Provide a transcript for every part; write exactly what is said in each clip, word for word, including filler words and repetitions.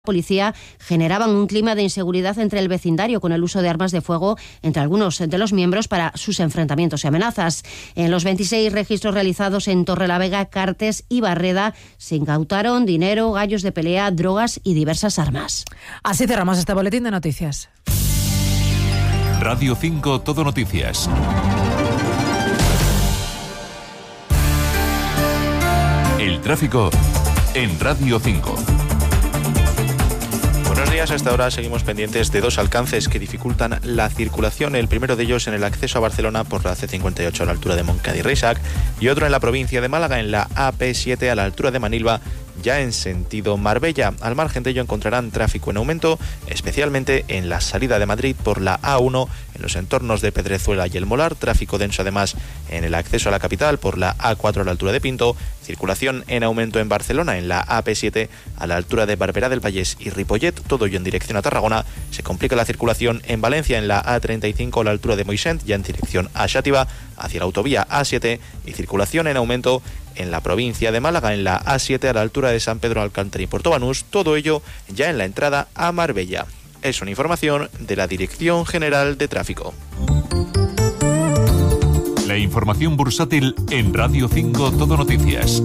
policía generaban un clima de inseguridad entre el vecindario con el uso de armas de fuego entre algunos de los miembros para sus enfrentamientos y amenazas. En los veintiséis registros realizados en Torrelavega, Cartes y Barreda se incautaron dinero, gallos de pelea, drogas y diversas armas. Así cerramos este boletín de noticias. Radio cinco Todo Noticias. El tráfico en Radio cinco. Buenos días, hasta ahora seguimos pendientes de dos alcances que dificultan la circulación. El primero de ellos en el acceso a Barcelona por la C cincuenta y ocho a la altura de Montcada-y-Reixac y otro en la provincia de Málaga en la A P siete a la altura de Manilva, ya en sentido Marbella. Al margen de ello encontrarán tráfico en aumento, especialmente en la salida de Madrid por la A uno, en los entornos de Pedrezuela y El Molar, tráfico denso además en el acceso a la capital por la A cuatro a la altura de Pinto, circulación en aumento en Barcelona en la A P siete a la altura de Barberá del Vallès y Ripollet, todo ello en dirección a Tarragona. Se complica la circulación en Valencia en la A treinta y cinco a la altura de Moixent, ya en dirección a Xàtiva, hacia la autovía A siete, y circulación en aumento en la provincia de Málaga en la A siete a la altura de San Pedro Alcántara y Puerto Banús, todo ello ya en la entrada a Marbella. Es una información de la Dirección General de Tráfico. La información bursátil en Radio cinco Todo Noticias.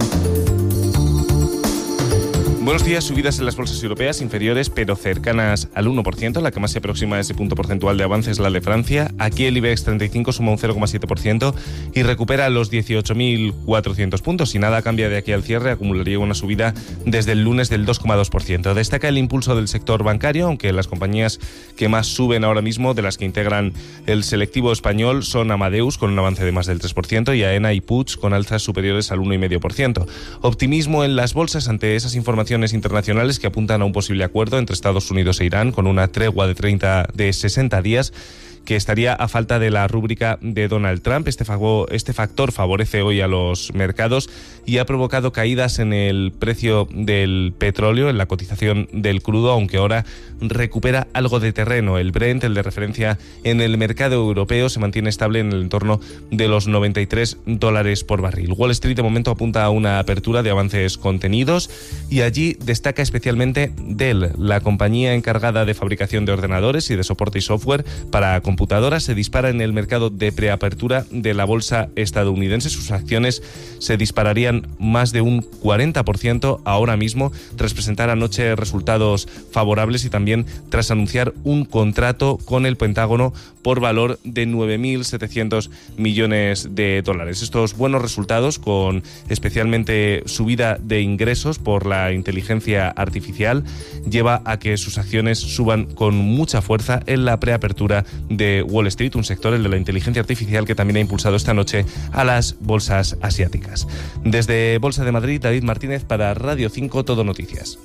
Buenos días. Subidas en las bolsas europeas inferiores pero cercanas al uno por ciento. La que más se aproxima a ese punto porcentual de avance es la de Francia. Aquí el IBEX treinta y cinco suma un cero coma siete por ciento y recupera los dieciocho mil cuatrocientos puntos. Si nada cambia de aquí al cierre, acumularía una subida desde el lunes del dos coma dos por ciento. Destaca el impulso del sector bancario, aunque las compañías que más suben ahora mismo, de las que integran el selectivo español, son Amadeus con un avance de más del tres por ciento y Aena y Puig con alzas superiores al uno coma cinco por ciento. Optimismo en las bolsas ante esas informaciones internacionales que apuntan a un posible acuerdo entre Estados Unidos e Irán con una tregua de treinta de sesenta días que estaría a falta de la rúbrica de Donald Trump. Este, fago, este factor favorece hoy a los mercados y ha provocado caídas en el precio del petróleo, en la cotización del crudo, aunque ahora recupera algo de terreno. El Brent, el de referencia en el mercado europeo, se mantiene estable en el entorno de los noventa y tres dólares por barril. Wall Street de momento apunta a una apertura de avances contenidos y allí destaca especialmente Dell, la compañía encargada de fabricación de ordenadores y de soporte y software para computadoras. Se dispara en el mercado de preapertura de la bolsa estadounidense. Sus acciones se dispararían más de un cuarenta por ciento ahora mismo tras presentar anoche resultados favorables y también tras anunciar un contrato con el Pentágono por valor de nueve mil setecientos millones de dólares. Estos buenos resultados, con especialmente subida de ingresos por la inteligencia artificial, lleva a que sus acciones suban con mucha fuerza en la preapertura de Wall Street, un sector, el de la inteligencia artificial, que también ha impulsado esta noche a las bolsas asiáticas. Desde Bolsa de Madrid, David Martínez para Radio cinco Todo Noticias.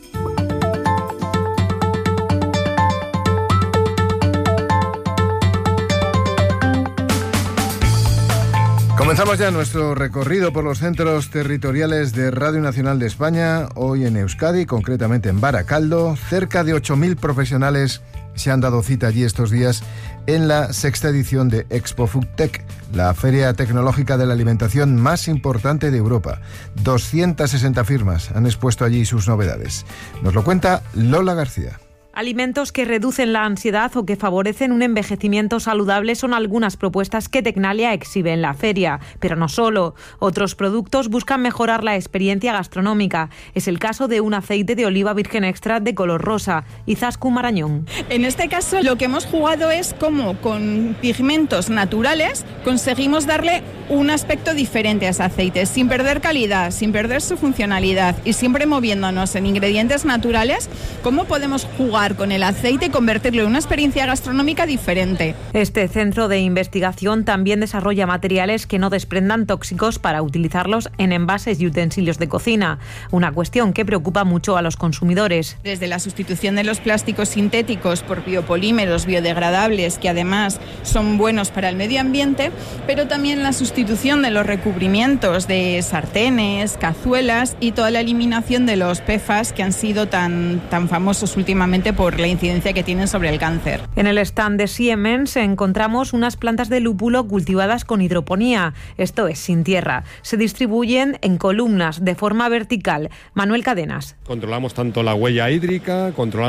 Comenzamos ya nuestro recorrido por los centros territoriales de Radio Nacional de España. Hoy en Euskadi, concretamente en Baracaldo, cerca de ocho mil profesionales se han dado cita allí estos días en la sexta edición de Expo Foodtech, la feria tecnológica de la alimentación más importante de Europa. doscientas sesenta firmas han expuesto allí sus novedades. Nos lo cuenta Lola García. Alimentos que reducen la ansiedad o que favorecen un envejecimiento saludable son algunas propuestas que Tecnalia exhibe en la feria, pero no solo. Otros productos buscan mejorar la experiencia gastronómica. Es el caso de un aceite de oliva virgen extra de color rosa. Izaskun Marañón. En este caso lo que hemos jugado es cómo con pigmentos naturales conseguimos darle un aspecto diferente a ese aceite, sin perder calidad, sin perder su funcionalidad y siempre moviéndonos en ingredientes naturales. ¿Cómo podemos jugar con el aceite y convertirlo en una experiencia gastronómica diferente? Este centro de investigación también desarrolla materiales que no desprendan tóxicos para utilizarlos en envases y utensilios de cocina, una cuestión que preocupa mucho a los consumidores. Desde la sustitución de los plásticos sintéticos por biopolímeros biodegradables, que además son buenos para el medio ambiente, pero también la sustitución sustitución de los recubrimientos de sartenes, cazuelas y toda la eliminación de los P F A S que han sido tan, tan famosos últimamente por la incidencia que tienen sobre el cáncer. En el stand de Siemens encontramos unas plantas de lúpulo cultivadas con hidroponía, esto es, sin tierra. Se distribuyen en columnas de forma vertical. Manuel Cadenas. Controlamos tanto la huella hídrica, controlamos